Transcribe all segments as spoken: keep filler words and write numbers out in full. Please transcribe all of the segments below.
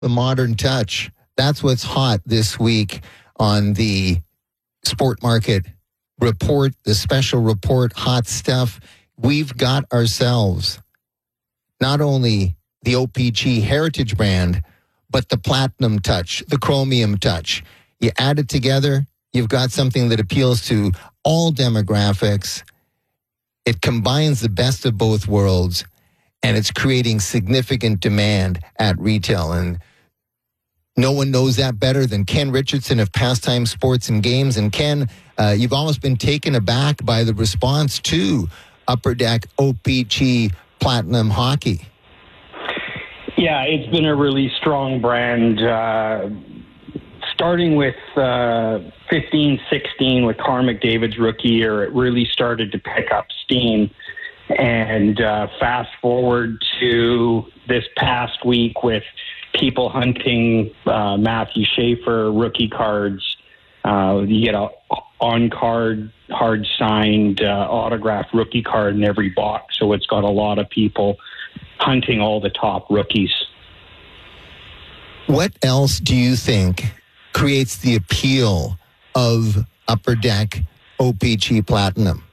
the modern touch. That's what's hot this week on the Sport Market Report, the special report, hot stuff. We've got ourselves not only the O P G Heritage brand, but the Platinum Touch, the Chromium Touch. You add it together, you've got something that appeals to all demographics. It combines the best of both worlds, and it's creating significant demand at retail. And no one knows that better than Ken Richardson of Pastime Sports and Games. And Ken, uh, you've almost been taken aback by the response to Upper Deck O P G Platinum Hockey. Yeah, it's been a really strong brand. Uh, starting with uh, fifteen sixteen with Connor McDavid's rookie year, it really started to pick up steam. And uh, fast forward to this past week with people hunting uh, Matthew Schaefer rookie cards. Uh, you get a on-card, hard-signed, uh, autographed rookie card in every box, so it's got a lot of people hunting all the top rookies. What else do you think creates the appeal of Upper Deck O P G Platinum?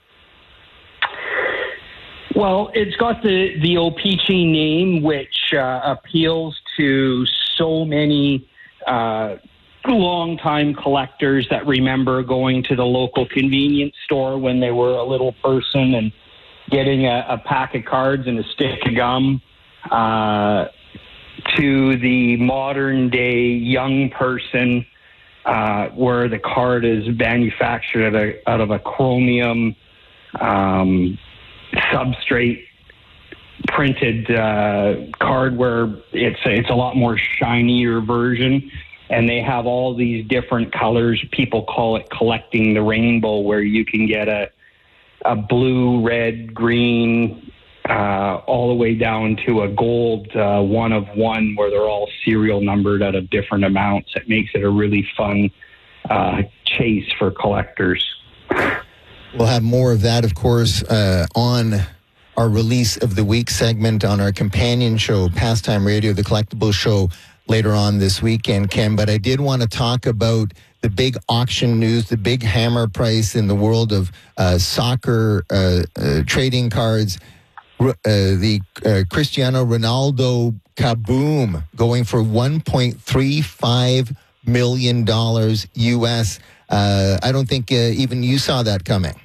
Well, it's got the, the O P G name, which uh, appeals to so many uh, long-time collectors that remember going to the local convenience store when they were a little person and getting a, a pack of cards and a stick of gum, uh, to the modern-day young person uh, where the card is manufactured out of a, out of a chromium um, substrate printed uh, card where it's a, it's a lot more shinier version, and they have all these different colors. People call it collecting the rainbow, where you can get a a blue, red, green, uh, all the way down to a gold uh, one of one, where they're all serial numbered out of different amounts. It makes it a really fun uh, chase for collectors. We'll have more of that, of course, uh, on our Release of the Week segment on our companion show, Pastime Radio, the collectible show, later on this weekend, Ken. But I did want to talk about the big auction news, the big hammer price in the world of uh, soccer uh, uh, trading cards. Uh, the uh, Cristiano Ronaldo kaboom going for one point three five million dollars U S. Uh, I don't think uh, even you saw that coming.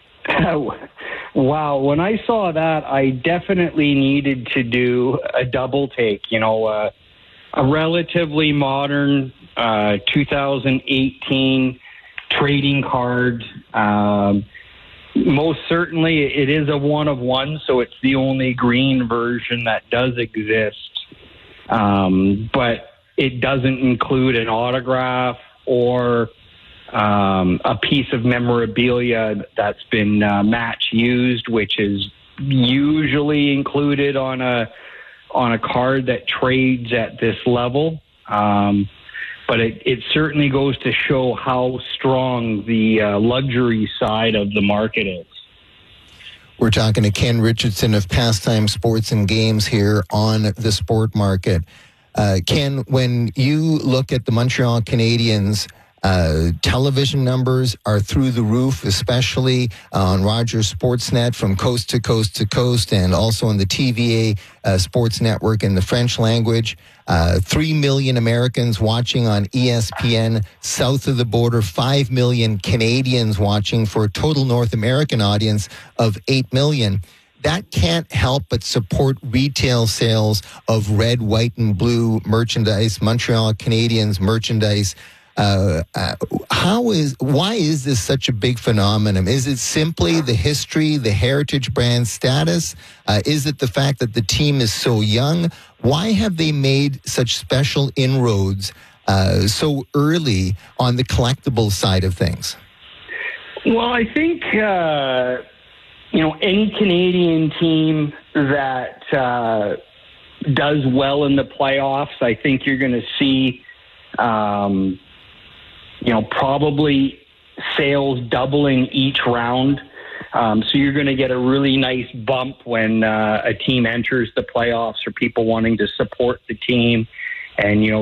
Wow. When I saw that, I definitely needed to do a double take. You know, uh, a relatively modern uh, two thousand eighteen trading card. Um, most certainly it is a one of one, so it's the only green version that does exist. Um, but it doesn't include an autograph or um, a piece of memorabilia that's been uh, match used, which is usually included on a on a card that trades at this level. Um, but it, it certainly goes to show how strong the uh, luxury side of the market is. We're talking to Ken Richardson of Pastime Sports and Games here on the Sport Market. Uh, Ken, when you look at the Montreal Canadiens, Uh, television numbers are through the roof, especially on Rogers Sportsnet from coast to coast to coast, and also on the T V A uh, Sports Network in the French language. Uh, Three million Americans watching on E S P N south of the border, five million Canadians watching for a total North American audience of eight million. That can't help but support retail sales of red, white, and blue merchandise, Montreal Canadiens merchandise. Uh, uh, how is, why is this such a big phenomenon? Is it simply the history, the heritage brand status? Uh, is it the fact that the team is so young? Why have they made such special inroads uh, so early on the collectible side of things? Well, I think, uh, you know, any Canadian team that uh, does well in the playoffs, I think you're going to see um, you know, probably sales doubling each round. Um, so you're going to get a really nice bump when uh, a team enters the playoffs, or people wanting to support the team. and, you know,